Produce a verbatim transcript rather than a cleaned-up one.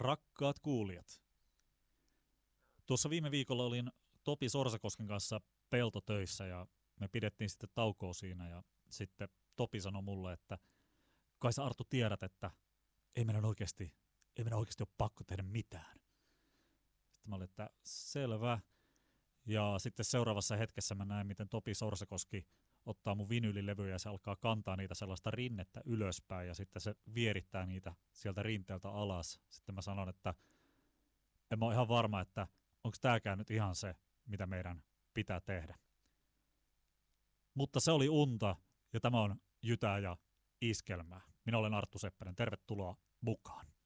Rakkaat kuulijat, tuossa viime viikolla olin Topi Sorsakosken kanssa peltotöissä ja me pidettiin sitten taukoa siinä ja sitten Topi sanoi mulle, että kai sä Arttu tiedät, että ei meidän oikeasti, ei meidän oikeasti ole pakko tehdä mitään. Sitten mä olin, että selvä. Ja sitten seuraavassa hetkessä mä näin, miten Topi Sorsakoski ottaa mun vinyylilevyjä ja se alkaa kantaa niitä sellaista rinnettä ylöspäin ja sitten se vierittää niitä sieltä rinteeltä alas. Sitten mä sanon, että en mä ole ihan varma, että onko tääkään nyt ihan se, mitä meidän pitää tehdä. Mutta se oli unta ja tämä on Jytää ja Iskelmää. Minä olen Arttu Seppänen. Tervetuloa mukaan.